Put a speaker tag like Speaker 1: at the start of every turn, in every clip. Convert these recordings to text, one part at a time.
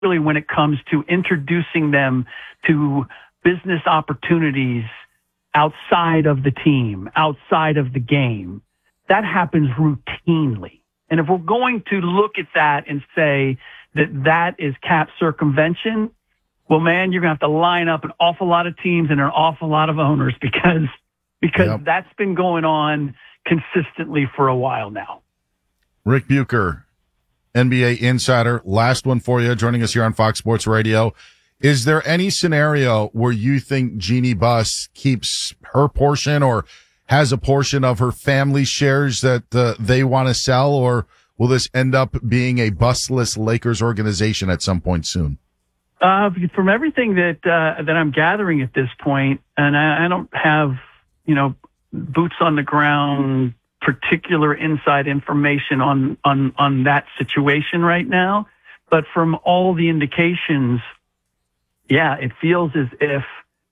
Speaker 1: particularly when it comes to introducing them to business opportunities outside of the team, outside of the game. That happens routinely. And if we're going to look at that and say that that is cap circumvention, well, man, you're going to have to line up an awful lot of teams and an awful lot of owners because
Speaker 2: Yep.
Speaker 1: that's been going on consistently for a while now.
Speaker 2: Rick Bucher, NBA insider, last one for you, joining us here on Fox Sports Radio. Is there any scenario where you think Jeannie Buss keeps her portion or has a portion of her family shares that they want to sell, or will this end up being a bustless Lakers organization at some point soon?
Speaker 1: From everything that I'm gathering at this point, and I don't have, boots on the ground, particular inside information on that situation right now, but from all the indications, yeah, it feels as if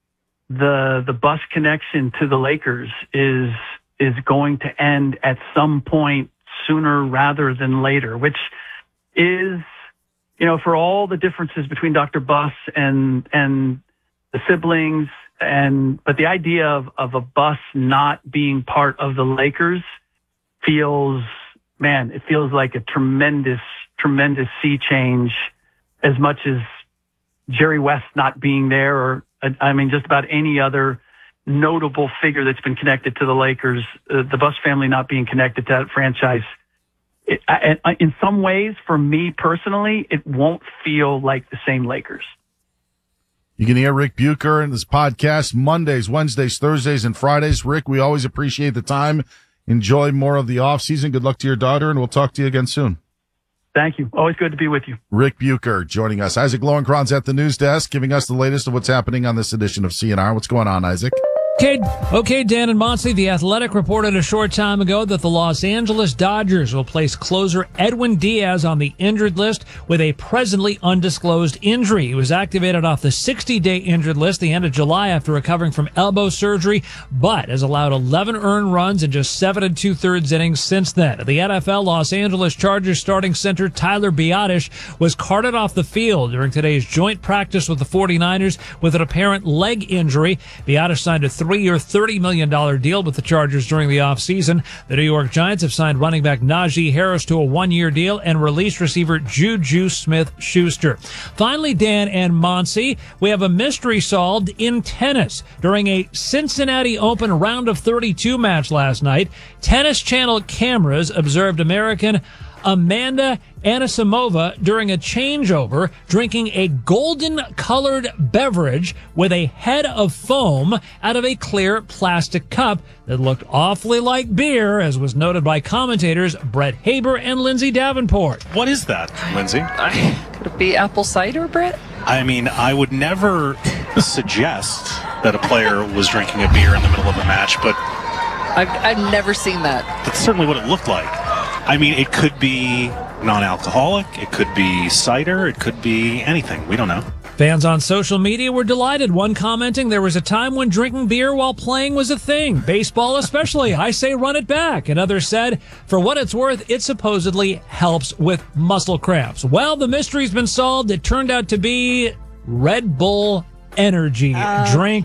Speaker 1: the Buss connection to the Lakers is going to end at some point sooner rather than later, which is, for all the differences between Dr. Buss and the siblings, but the idea of a Buss not being part of the Lakers feels like a tremendous sea change, as much as Jerry West not being there, or just about any other notable figure that's been connected to the Lakers, the Buss family not being connected to that franchise. In some ways, for me personally, it won't feel like the same Lakers.
Speaker 2: You can hear Rick Bucher in this podcast Mondays, Wednesdays, Thursdays, and Fridays. Rick, we always appreciate the time. Enjoy more of the off season. Good luck to your daughter, and we'll talk to you again soon.
Speaker 1: Thank you. Always good to be with you.
Speaker 2: Rick Bucher joining us. Isaac Lowenkron's at the news desk, giving us the latest of what's happening on this edition of CNR. What's going on, Isaac?
Speaker 3: Okay, Dan and Monty, The Athletic reported a short time ago that the Los Angeles Dodgers will place closer Edwin Diaz on the injured list with a presently undisclosed injury. He was activated off the 60-day injured list the end of July after recovering from elbow surgery, but has allowed 11 earned runs in just 7 2/3 innings since then. The NFL, Los Angeles Chargers starting center Tyler Biadasz was carted off the field during today's joint practice with the 49ers with an apparent leg injury. Biadasz signed a 3-year, $30 million deal with the Chargers during the offseason. The New York Giants have signed running back Najee Harris to a 1-year deal and released receiver Juju Smith-Schuster. Finally, Dan and Monty, we have a mystery solved in tennis. During a Cincinnati Open round of 32 match last night, Tennis Channel cameras observed American Amanda Anisimova during a changeover drinking a golden-colored beverage with a head of foam out of a clear plastic cup that looked awfully like beer, as was noted by commentators Brett Haber and Lindsay Davenport.
Speaker 4: What is that, Lindsay?
Speaker 5: Could it be apple cider, Brett?
Speaker 4: I would never suggest that a player was drinking a beer in the middle of a match, but
Speaker 5: I've never seen that.
Speaker 4: that's certainly what it looked like. It could be non-alcoholic, it could be cider, it could be anything. We don't know.
Speaker 3: Fans on social media were delighted, one commenting, "There was a time when drinking beer while playing was a thing. Baseball especially. I say run it back." And others said, "For what it's worth, it supposedly helps with muscle cramps." Well, the mystery's been solved. It turned out to be Red Bull energy drink.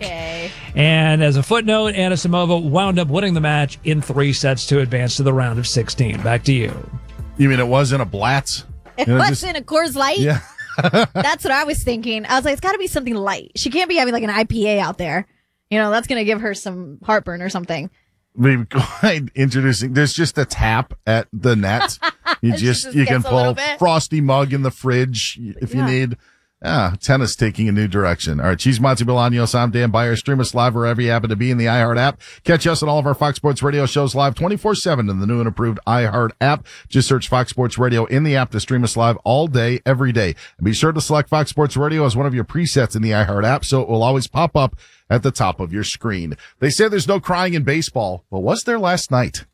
Speaker 3: And as a footnote, Anisimova wound up winning the match in 3 sets to advance to the round of 16. Back to you.
Speaker 2: You mean it wasn't a Blatz?
Speaker 6: It wasn't a Coors Light?
Speaker 2: Yeah.
Speaker 6: That's what I was thinking. I was like, it's got to be something light. She can't be having like an IPA out there. That's going to give her some heartburn or something.
Speaker 2: We've introducing. There's just a tap at the net. You can pull frosty mug in the fridge if you need. Tennis taking a new direction. All right, she's Monty Bolaños. I'm Dan Beyer. Stream us live wherever you happen to be in the iHeart app. Catch us on all of our Fox Sports Radio shows live 24/7 in the new and improved iHeart app. Just search Fox Sports Radio in the app to stream us live all day, every day. And be sure to select Fox Sports Radio as one of your presets in the iHeart app, so it will always pop up at the top of your screen. They say there's no crying in baseball, but was there last night?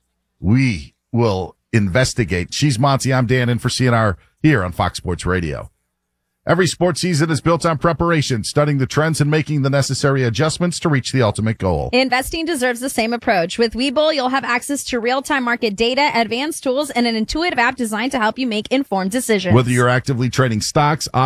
Speaker 2: We will investigate. She's Monty. I'm Dan in for CNR here on Fox Sports Radio. Every sports season is built on preparation, studying the trends and making the necessary adjustments to reach the ultimate goal.
Speaker 6: Investing deserves the same approach. With Webull, you'll have access to real-time market data, advanced tools, and an intuitive app designed to help you make informed decisions.
Speaker 2: Whether you're actively trading stocks,